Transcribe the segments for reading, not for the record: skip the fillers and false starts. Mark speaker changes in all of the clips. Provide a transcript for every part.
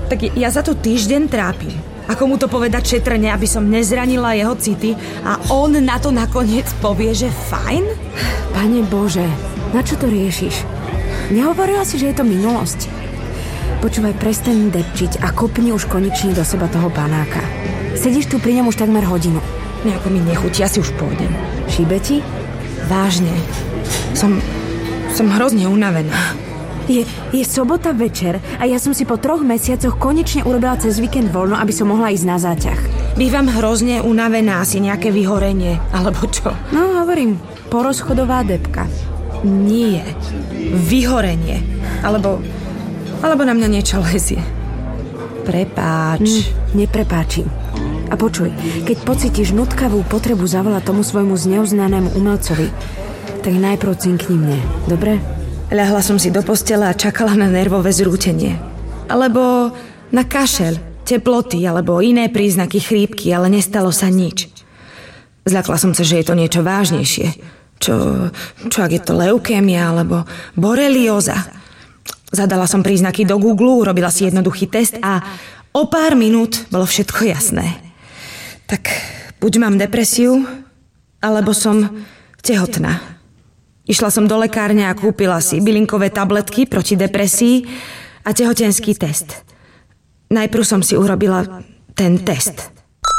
Speaker 1: Tak ja sa tu týždeň trápim. Ako mu to povedať šetrne, aby som nezranila jeho city a on na to nakoniec povie, že fajn?
Speaker 2: Pane Bože, na čo to riešiš? Nehovorila si, že je to minulosť? Počúvaj, prestaň depčiť a kopni už konečne do seba toho panáka. Sedíš tu pri ňom už takmer hodinu.
Speaker 1: Nejako mi nechutí, ja si už pôjdem.
Speaker 2: Šíbe ti?
Speaker 1: Vážne. Som hrozne unavená.
Speaker 2: Je sobota večer a ja som si po 3 mesiacoch konečne urobila cez víkend voľno, aby som mohla ísť na záťah.
Speaker 1: Bývam hrozne unavená, asi nejaké vyhorenie, alebo čo?
Speaker 2: No, hovorím, porozchodová depka.
Speaker 1: Nie, vyhorenie. Alebo na mňa niečo lezie. Prepáč.
Speaker 2: Neprepáčim. A počuj, keď pocítiš nutkavú potrebu zavolať tomu svojmu zneuznanému umelcovi, tak najprv cinkni mne, dobre?
Speaker 1: Ľahla som si do postele a čakala na nervové zrútenie. Alebo na kašel, teploty, alebo iné príznaky chrípky, ale nestalo sa nič. Zľakla som sa, že je to niečo vážnejšie. Čo ak je to leukémia, alebo borelióza. Zadala som príznaky do Google, urobila si jednoduchý test a o pár minút bolo všetko jasné. Tak buď mám depresiu, alebo som tehotná. Išla som do lekárne a kúpila si bylinkové tabletky proti depresii a tehotenský test. Najprv som si urobila ten test.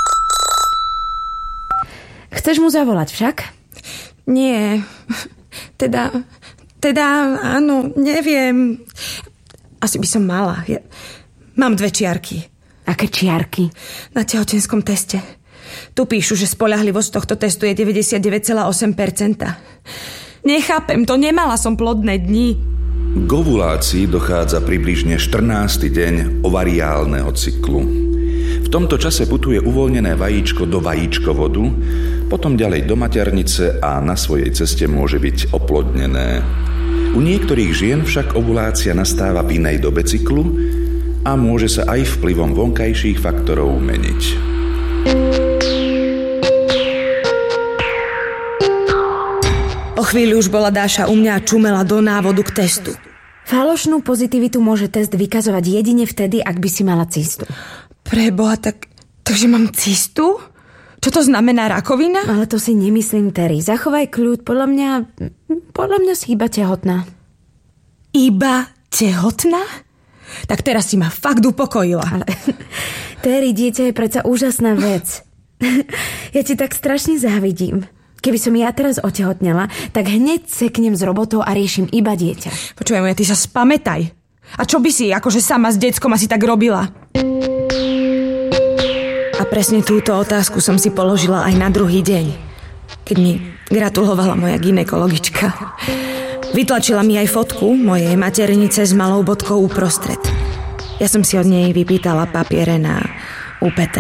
Speaker 2: Chceš mu zavolať však?
Speaker 1: Nie. Teda áno, neviem. Asi by som mala. Mám 2 čiarky.
Speaker 2: Aké čiarky?
Speaker 1: Na tehotenskom teste. Tu píšu, že spoľahlivosť tohto testu je 99,8%. Nechápem to, nemala som plodné dni.
Speaker 3: K ovulácii dochádza približne 14. deň ovariálneho cyklu. V tomto čase putuje uvoľnené vajíčko do vajíčkovodu, potom ďalej do maternice a na svojej ceste môže byť oplodnené. U niektorých žien však ovulácia nastáva v inej dobe cyklu a môže sa aj vplyvom vonkajších faktorov meniť.
Speaker 1: O chvíľu už bola Dáša u mňa a čumela do návodu k testu.
Speaker 2: Falošnú pozitivitu môže test vykazovať jedine vtedy, ak by si mala cystu.
Speaker 1: Preboha, takže mám cystu? Čo to znamená, rakovina?
Speaker 2: Ale to si nemyslím, Terry. Zachovaj kľud, podľa mňa si iba tehotná.
Speaker 1: Iba tehotná? Tak teraz si ma fakt upokojila.
Speaker 2: Ale Terry, dieťa je predsa úžasná vec. Ja ti tak strašne závidím. Keby som ja teraz otehotnela, tak hneď seknem z robotov a riešim iba dieťa.
Speaker 1: Počujem, ty sa spamätaj. A čo by si, akože sama s deckom asi tak robila? A presne túto otázku som si položila aj na druhý deň, keď mi gratulovala moja gynekologička. Vytlačila mi aj fotku mojej maternice s malou bodkou uprostred. Ja som si od nej vypýtala papiere na UPT.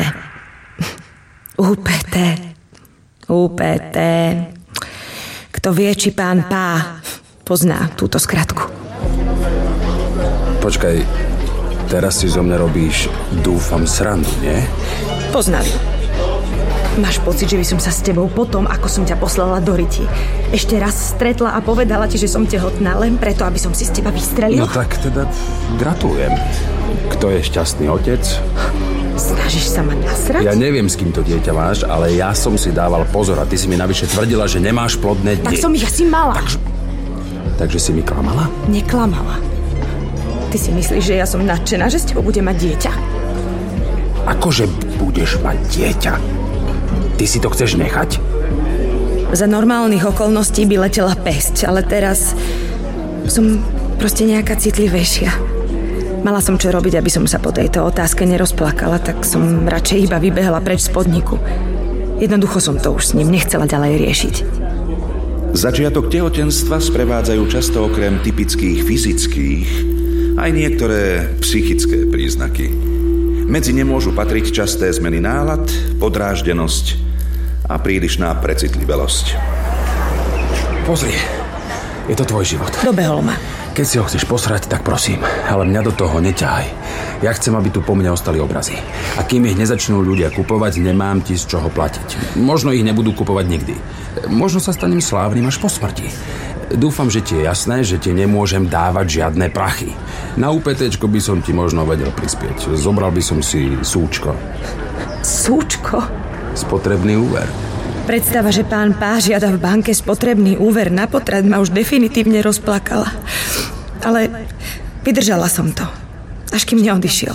Speaker 1: UPT. Kto vie, či pán Pá pozná túto skratku.
Speaker 4: Počkaj, teraz si zo mňa robíš, dúfam, srandu, nie?
Speaker 1: Poznali. Máš pocit, že by som sa s tebou potom, ako som ťa poslala do ryti, ešte raz stretla a povedala ti, že som tehotná len preto, aby som si z teba vystrelila?
Speaker 4: No tak teda gratulujem. Kto je šťastný otec?
Speaker 1: Snažíš sa ma nasrať?
Speaker 4: Ja neviem, s kým to dieťa máš, ale ja som si dával pozor a ty si mi navyše tvrdila, že nemáš plodné dni.
Speaker 1: Tak som ich asi mala.
Speaker 4: Takže si mi klamala?
Speaker 1: Neklamala. Ty si myslíš, že ja som nadšená, že s tebou budem mať dieťa?
Speaker 4: Akože budeš mať dieťa? Ty si to chceš nechať?
Speaker 1: Za normálnych okolností by letela pesť, ale teraz som proste nejaká citlivejšia. Mala som čo robiť, aby som sa po tejto otázke nerozplakala, tak som radšej iba vybehla preč z podniku. Jednoducho som to už s ním nechcela ďalej riešiť.
Speaker 3: Začiatok tehotenstva sprevádzajú často okrem typických fyzických aj niektoré psychické príznaky. Medzi ne môžu patriť časté zmeny nálad, podráždenosť a prílišná precitlivosť.
Speaker 4: Pozri, je to tvoj život.
Speaker 1: Dobehol ma.
Speaker 4: Keď si ho chceš posrať, tak prosím, ale mňa do toho neťahaj. Ja chcem, aby tu po mne ostali obrazy. A kým ich nezačnú ľudia kupovať, nemám ti z čoho platiť. Možno ich nebudú kupovať nikdy. Možno sa stanem slávnym až po smrti. Dúfam, že ti je jasné, že ti nemôžem dávať žiadne prachy. Na UPTčko by som ti možno vedel prispieť. Zobral by som si súčko.
Speaker 1: Súčko?
Speaker 4: Spotrebný úver.
Speaker 1: Predstava, že pán Páš žiada v banke spotrebný úver na potrat, ma už definitívne rozplakala. Ale vydržala som to, až kým neodišiel.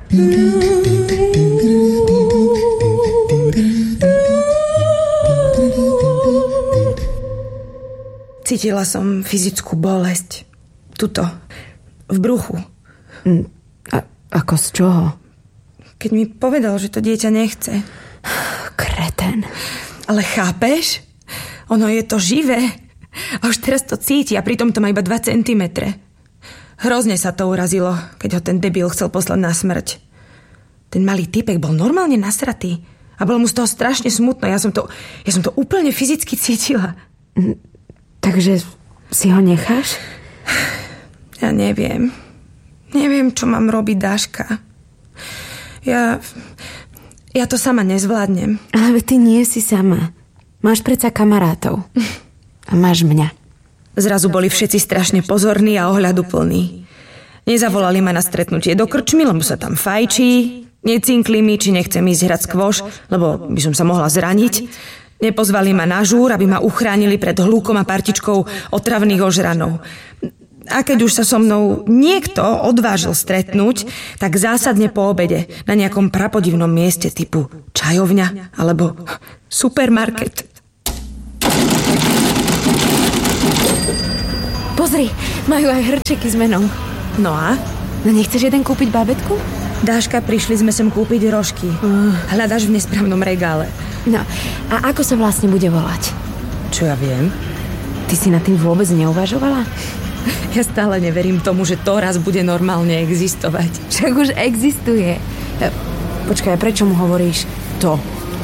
Speaker 1: Cítila som fyzickú bolesť. Tuto, v bruchu.
Speaker 2: Ako z čoho?
Speaker 1: Keď mi povedal, že to dieťa nechce.
Speaker 2: Kreten.
Speaker 1: Ale chápeš? Ono je to živé. A už teraz to cíti a pritom to má iba 2 cm. Hrozne sa to urazilo, keď ho ten debil chcel poslať na smrť. Ten malý typek bol normálne nasratý. A bolo mu z toho strašne smutno. Ja som to úplne fyzicky cítila.
Speaker 2: Takže si ho necháš?
Speaker 1: Ja neviem. Neviem, čo mám robiť, Dáška. Ja to sama nezvládnem.
Speaker 2: Ale ty nie si sama. Máš predsa kamarátov. A máš mňa.
Speaker 1: Zrazu boli všetci strašne pozorní a ohľaduplní. Nezavolali ma na stretnutie do krčmy, lebo sa tam fajčí. Necinkli mi, či nechcem ísť hrať skvoš, lebo by som sa mohla zraniť. Nepozvali ma na žúr, aby ma uchránili pred hľúkom a partičkou otravných ožranov. A keď už sa so mnou niekto odvážil stretnúť, tak zásadne po obede na nejakom prapodivnom mieste typu čajovňa alebo supermarket.
Speaker 2: Pozri, majú aj hrčeky s menom.
Speaker 1: No a?
Speaker 2: No nechceš jeden kúpiť bábätku?
Speaker 1: Dáška, prišli sme sem kúpiť rožky. Hľadaš v nesprávnom regále.
Speaker 2: No, a ako sa vlastne bude volať?
Speaker 1: Čo ja viem?
Speaker 2: Ty si nad tým vôbec neuvažovala?
Speaker 1: Ja stále neverím tomu, že to raz bude normálne existovať.
Speaker 2: Však už existuje. Počkaj, prečo mu hovoríš to?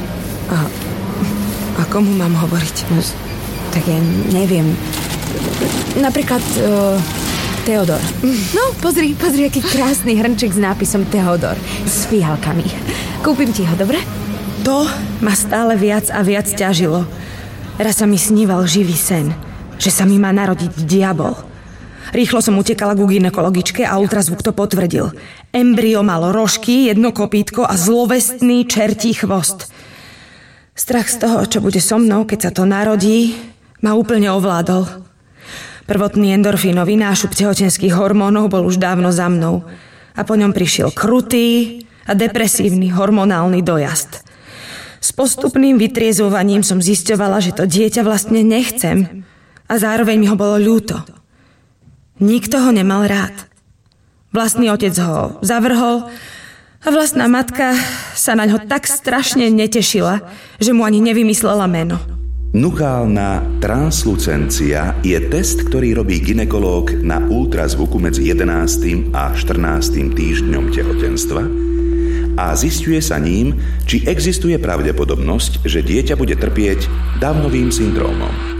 Speaker 1: A komu mám hovoriť?
Speaker 2: No, tak ja neviem. Napríklad Teodor. No, pozri, aký krásny hrnček s nápisom Teodor. S fialkami. Kúpim ti ho, dobre?
Speaker 1: To ma stále viac a viac ťažilo. Raz sa mi sníval živý sen, že sa mi má narodiť diabol. Rýchlo som utekala ku gynekologičke a ultrazvuk to potvrdil. Embryo malo rožky, jedno kopítko a zlovestný čertí chvost. Strach z toho, čo bude so mnou, keď sa to narodí, ma úplne ovládol. Prvotný endorfínový nášup tehotenských hormónov bol už dávno za mnou. A po ňom prišiel krutý a depresívny hormonálny dojazd. S postupným vytriezovaním som zisťovala, že to dieťa vlastne nechcem a zároveň mi ho bolo ľúto. Nikto ho nemal rád. Vlastný otec ho zavrhol a vlastná matka sa na ňo tak strašne netešila, že mu ani nevymyslela meno.
Speaker 3: Nuchálna translucencia je test, ktorý robí gynekológ na ultrazvuku medzi 11. a 14. týždňom tehotenstva a zisťuje sa ním, či existuje pravdepodobnosť, že dieťa bude trpieť Downovým syndrómom.